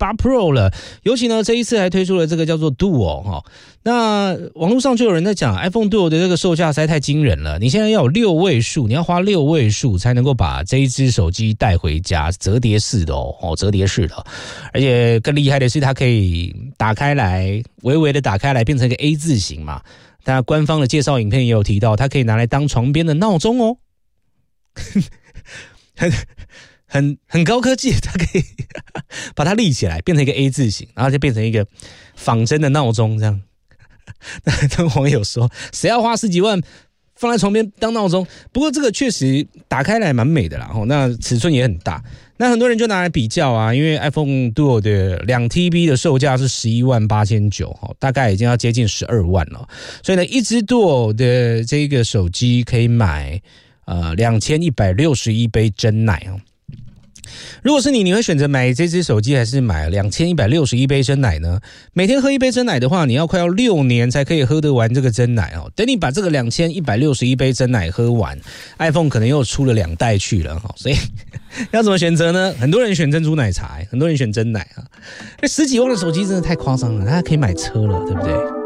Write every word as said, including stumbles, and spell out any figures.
八 Pro 了。尤其呢，这一次还推出了这个叫做 Duo 哈。那网络上就有人在讲 iPhone Duo 的这个售价实在太惊人了，你现在要有六位数，你要花六位数才能够把这一只手机带回家，折叠式的哦，哦折叠式的，而且更厉害的是它可以打开来，微微的打开来变成一个 A 字形嘛。但官方的介绍影片也有提到，它可以拿来当床边的闹钟哦，很很很高科技，它可以把它立起来变成一个 A 字形，然后就变成一个仿真的闹钟这样。那跟网友说，谁要花十几万放在床边当闹钟？不过这个确实打开来蛮美的啦，那尺寸也很大。那很多人就拿来比较啊，因为 iPhone Duo 的两 T B 的售价是十一万八千九，大概已经要接近十二万了。所以呢，一只 Duo 的这个手机可以买呃两千一百六十一杯真奶哦。如果是你，你会选择买这只手机还是买两千一百六十一杯真奶呢？每天喝一杯真奶的话，你要快要六年才可以喝得完这个真奶哦。等你把这个两千一百六十一杯真奶喝完 ，iPhone 可能又出了两代去了哈。所以要怎么选择呢？很多人选珍珠奶茶，很多人选真奶啊。十几万的手机真的太夸张了，大家可以买车了，对不对？